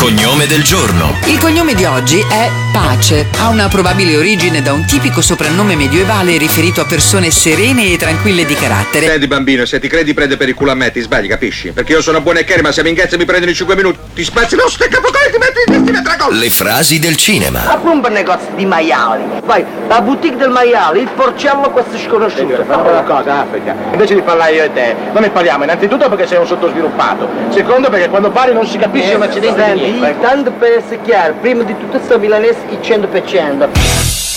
Cognome del giorno. Il cognome di oggi è Pace. Ha una probabile origine da un tipico soprannome medievale riferito a persone serene e tranquille di carattere. Senti bambino, se ti credi prende per il culo a me, ti sbagli, capisci? Perché io sono buono e cari, ma se mi ingazzi mi prendono in 5 minuti, ti spazzi lo steccapotere e ti metti a gol. Le frasi del cinema. Apri un bel negozio di maiali. Vai, la boutique del maiale, il porcello, questo sconosciuto. Fammi una cosa, Africa. Invece di parlare io e te, noi ne parliamo innanzitutto perché sei un sottosviluppato. Secondo perché quando parli non si capisce un accidente di niente. Tanto per essere chiaro, prima di tutto sto milanese il 100%.